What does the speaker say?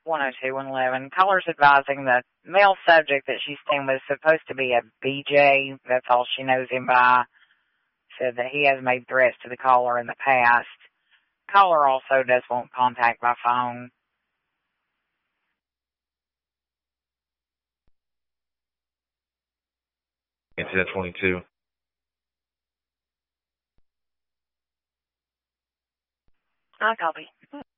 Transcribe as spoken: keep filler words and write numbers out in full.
one oh two, one eleven. Caller's advising the male subject that she's staying with is supposed to be a B J. That's all she knows him by. Said that he has made threats to the caller in the past. Caller also does want contact by phone. Incident twenty-two. I copy.